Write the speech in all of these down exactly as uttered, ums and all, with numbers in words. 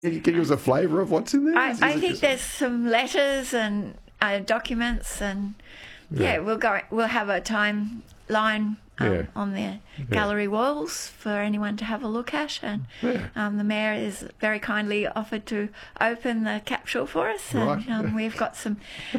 Can you give us a flavour of what's in there? I, Is I it think just- there's some letters and uh, documents, and yeah, Yeah. we'll go. We'll have a timeline um, Yeah. on the gallery walls for anyone to have a look at, and Yeah. um, the mayor is very kindly offered to open the capsule for us, and Right. um, we've got some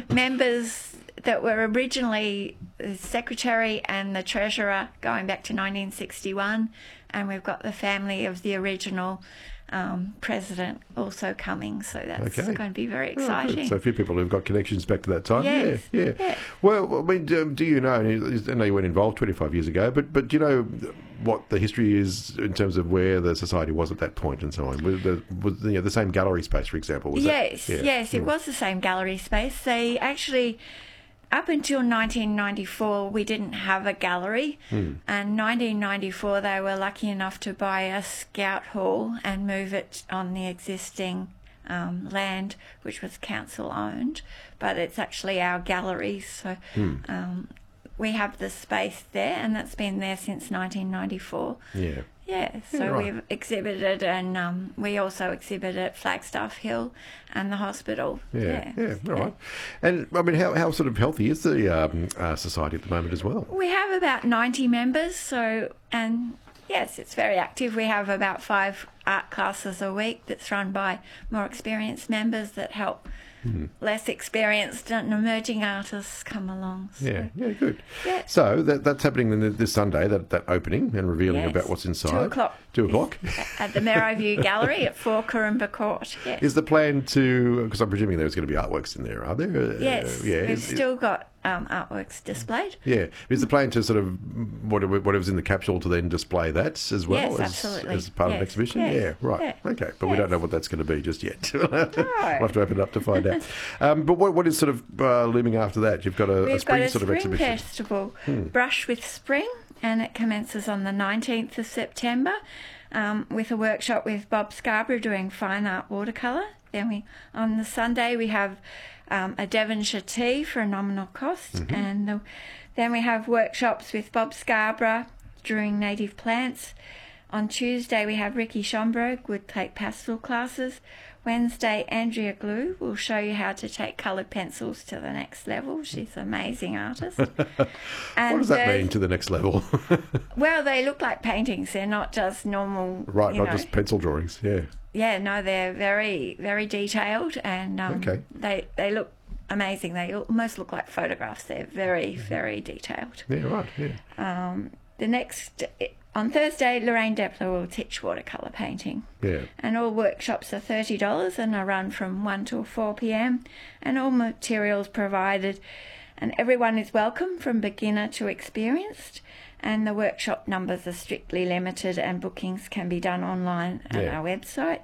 members that were originally the secretary and the treasurer going back to nineteen sixty-one, and we've got the family of the original um, president also coming, so that's Okay. going to be very Oh, good. exciting. So a few people who've got connections back to that time. Yes, Yeah, yeah. yeah. Well, I mean, do, do you know, and I know you weren't involved twenty-five years ago, but, but do you know what the history is in terms of where the society was at that point and so on? Was the, was, you know, the same gallery space, for example? Was yes, that, yeah. yes, it Mm. was the same gallery space. They actually, up until nineteen ninety-four, we didn't have a gallery. Mm. And nineteen ninety-four, they were lucky enough to buy a scout hall and move it on the existing um, land, which was council owned. But it's actually our gallery, so Mm. um, we have the space there, and that's been there since nineteen ninety-four. Yeah. Yeah, so Yeah, right. we've exhibited, and um, we also exhibit at Flagstaff Hill and the hospital. Yeah, yeah, Yeah, all right. And, I mean, how, how sort of healthy is the um, uh, society at the moment as well? We have about ninety members, so, and yes, it's very active. We have about five art classes a week that's run by more experienced members that help Hmm. less experienced and emerging artists come along. So, Yeah, yeah, good. Yeah. So that, that's happening then this Sunday, that, that opening and revealing yes, about what's inside. Two o'clock. Two o'clock. At the Merrow View Gallery at four Corimba Court. Yes. Is the plan to, because I'm presuming there's going to be artworks in there, are there? Uh, Yes, yeah. we've is- still got um, artworks displayed. Yeah. Is the plan to sort of, whatever, whatever's in the capsule to then display that as well? Yes, as, absolutely. as part of an Yes, exhibition? yes, Yeah, right. yeah, Okay. But we yes. don't know what that's going to be just yet. we'll have to open it up to find out. Um, but what, what is sort of uh, looming after that? You've got a, a We've spring got a sort of spring exhibition. festival, Hmm. Brush with Spring, and it commences on the nineteenth of September um, with a workshop with Bob Scarborough doing fine art watercolour. Then we, on the Sunday, we have um, a Devonshire tea for a nominal cost, Mm-hmm. and the, then we have workshops with Bob Scarborough drawing native plants. On Tuesday, we have Ricky Schomburg would take pastel classes. Wednesday, Andrea Glue will show you how to take coloured pencils to the next level. She's an amazing artist. What does that mean to the next level? Well, they look like paintings. They're not just normal. right, you not know. just pencil drawings. Yeah. Yeah, no, they're very, very detailed, and um, Okay. they they look amazing. They almost look like photographs. They're very, very detailed. Yeah, right. Yeah. Um, the next on Thursday, Lorraine Depler will teach watercolour painting. Yeah. And all workshops are thirty dollars and are run from one till four p.m. and all materials provided, and everyone is welcome from beginner to experienced, and the workshop numbers are strictly limited and bookings can be done online at Yeah. our website.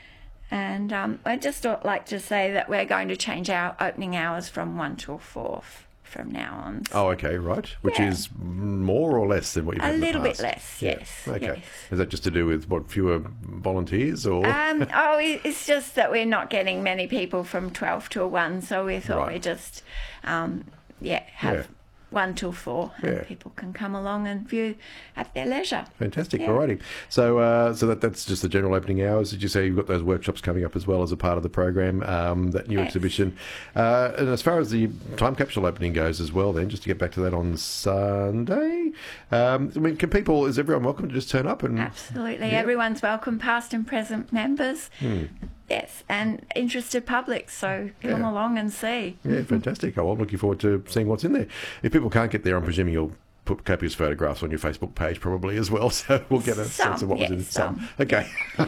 And um, I'd just like to say that we're going to change our opening hours from one till four f- from now on. Oh, okay, right. Which Yeah. is more or less than what you've A had in the little bit past? less, Yeah. yes, Okay. yes. Is that just to do with what, fewer volunteers or? Um, oh, it- it's just that we're not getting many people from twelve till one, so we thought Right. we'd just, um, yeah, have Yeah. one till four, and Yeah. people can come along and view at their leisure. Fantastic. Yeah. Alrighty. So, uh, so that that's just the general opening hours. Did you say you've got those workshops coming up as well as a part of the program? Um, that new Yes. exhibition. Uh, and as far as the time capsule opening goes as well, then just to get back to that on Sunday. Um, I mean, can people? Is everyone welcome to just turn up and? Absolutely, Yeah. everyone's welcome, past and present members. Hmm. Yes, and interested public, so come Yeah. along and see. Yeah, fantastic. Oh, I'm looking forward to seeing what's in there. If people can't get there, I'm presuming you'll put copious photographs on your Facebook page probably as well, so we'll get a Some, sense of what was in yes, some. some. Okay.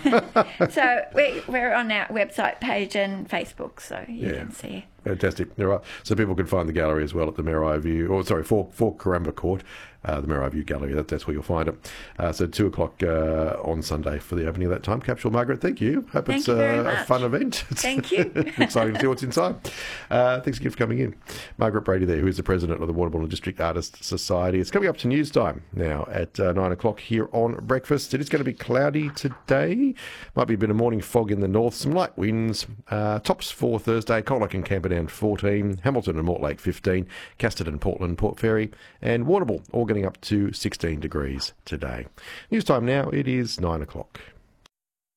So we, we're on our website page and Facebook, so you Yeah. can see. Fantastic. All right. So people can find the gallery as well at the Merrow View, or sorry, four, four Corimba Court, uh, the Merrow View Gallery. That, that's where you'll find it. Uh, so two o'clock uh, on Sunday for the opening of that time capsule. Margaret, thank you. Hope Thank it's you very uh, a much. fun event. It's Thank you. exciting to see what's inside. Uh, thanks again for coming in. Margaret Brady there, who is the president of the Waterbourne District Artists Society. It's coming up to news time now at uh, nine o'clock here on Breakfast. It is going to be cloudy today. Might be a bit of morning fog in the north, some light winds. Uh, tops for Thursday, Colac and Camperdown fourteen, Hamilton and Mortlake fifteen, Casterton, Portland, Port Fairy and Waterville all getting up to sixteen degrees today. News time now, it is nine o'clock.